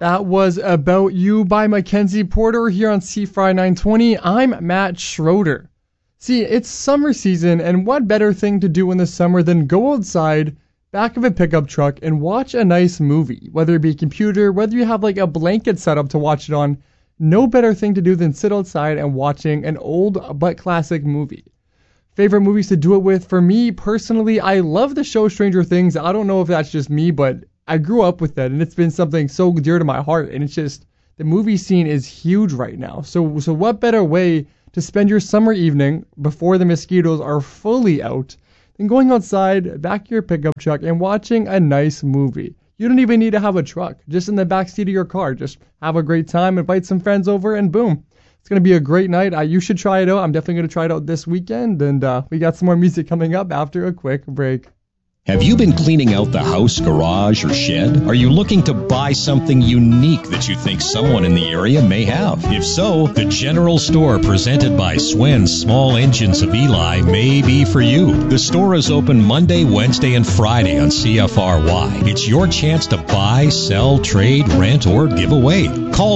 That was About You by Mackenzie Porter here on C-Fry 920. I'm Matt Schroeder. See, it's summer season, and what better thing to do in the summer than go outside, back of a pickup truck, and watch a nice movie. Whether it be a computer, whether you have like a blanket set up to watch it on, no better thing to do than sit outside and watching an old but classic movie. Favorite movies to do it with? For me, personally, I love the show Stranger Things. I don't know if that's just me, but I grew up with it, and it's been something so dear to my heart, and it's just, the movie scene is huge right now. So what better way to spend your summer evening before the mosquitoes are fully out than going outside, back to your pickup truck, and watching a nice movie. You don't even need to have a truck. Just in the back seat of your car. Just have a great time, invite some friends over, and boom. It's going to be a great night. You should try it out. I'm definitely going to try it out this weekend, and we got some more music coming up after a quick break. Have you been cleaning out the house, garage, or shed? Are you looking to buy something unique that you think someone in the area may have? If so, the General Store presented by Swen's Small Engines of Eli may be for you. The store is open Monday, Wednesday, and Friday on CFRY. It's your chance to buy, sell, trade, rent, or give away. Call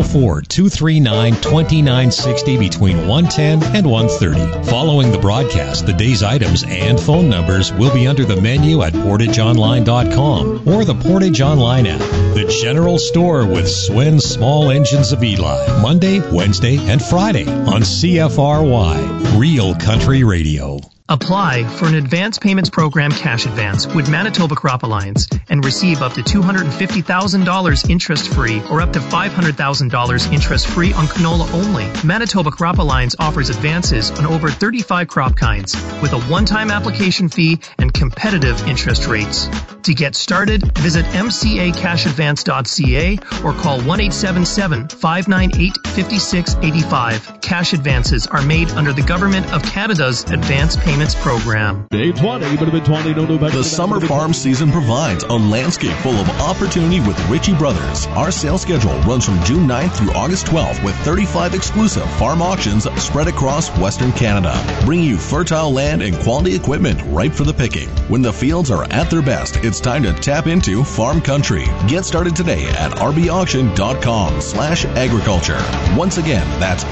204-239-2960 between 1:10 and 1:30. Following the broadcast, the day's items and phone numbers will be under the menu at PortageOnline.com or the Portage Online app. The General Store with Swen's Small Engines of Eli. Monday, Wednesday, and Friday on CFRY. Real Country Radio. Apply for an advance payments program cash advance with Manitoba Crop Alliance and receive up to $250,000 interest-free or up to $500,000 interest-free on canola only. Manitoba Crop Alliance offers advances on over 35 crop kinds with a one-time application fee and competitive interest rates. To get started, visit mcacashadvance.ca or call 1-877-598-5685. Cash advances are made under the Government of Canada's Advance Payments Program. The summer farm season provides a landscape full of opportunity with Ritchie Brothers. Our sales schedule runs from June 9th through August 12th with 35 exclusive farm auctions spread across Western Canada, bringing you fertile land and quality equipment ripe for the picking. When the fields are at their best, it's time to tap into farm country. Get started today at rbauction.com/agriculture. Once again, that's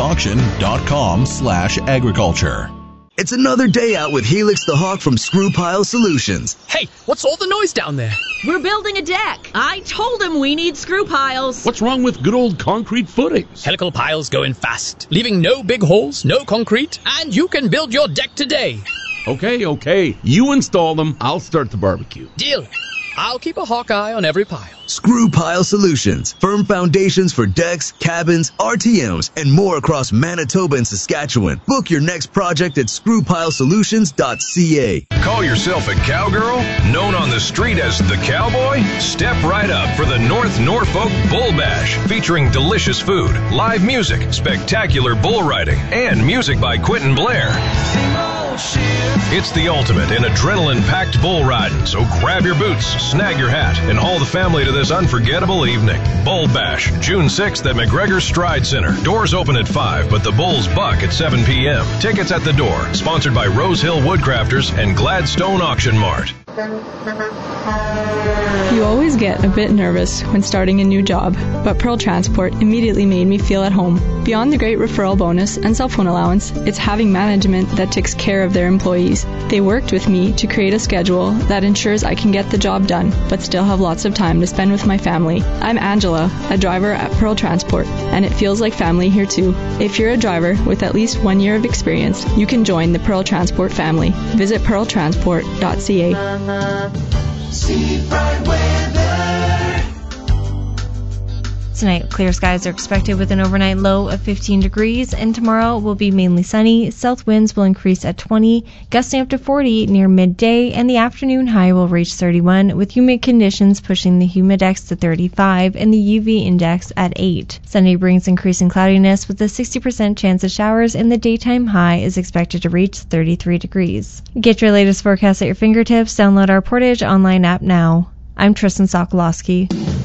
rbauction.com/agriculture. It's another day out with Helix the Hawk from Screw Pile Solutions. Hey, what's all the noise down there? We're building a deck. I told him we need screw piles. What's wrong with good old concrete footings? Helical piles go in fast, leaving no big holes, no concrete, and you can build your deck today. Okay. You install them, I'll start the barbecue. Deal. I'll keep a hawk eye on every pile. Screw Pile Solutions. Firm foundations for decks, cabins, RTMs, and more across Manitoba and Saskatchewan. Book your next project at screwpilesolutions.ca. Call yourself a cowgirl? Known on the street as the Cowboy? Step right up for the North Norfolk Bull Bash, featuring delicious food, live music, spectacular bull riding, and music by Quentin Blair. It's the ultimate in adrenaline-packed bull riding, so grab your boots, snag your hat, and haul the family to this unforgettable evening. Bull Bash, June 6th at McGregor Stride Center. Doors open at 5, but the bulls buck at 7 p.m. Tickets at the door. Sponsored by Rose Hill Woodcrafters and Gladstone Auction Mart. You always get a bit nervous when starting a new job, but Pearl Transport immediately made me feel at home. Beyond the great referral bonus and cell phone allowance, it's having management that takes care of their employees. They worked with me to create a schedule that ensures I can get the job done, but still have lots of time to spend with my family. I'm Angela, a driver at Pearl Transport, and it feels like family here too. If you're a driver with at least 1 year of experience, you can join the Pearl Transport family. Visit pearltransport.ca. Tonight, clear skies are expected with an overnight low of 15 degrees, and tomorrow will be mainly sunny. South winds will increase at 20, gusting up to 40 near midday, and the afternoon high will reach 31, with humid conditions pushing the humidex to 35 and the UV index at 8. Sunday brings increasing cloudiness with a 60% chance of showers, and the daytime high is expected to reach 33 degrees. Get your latest forecast at your fingertips. Download our Portage Online app now. I'm Tristan Sokolowski.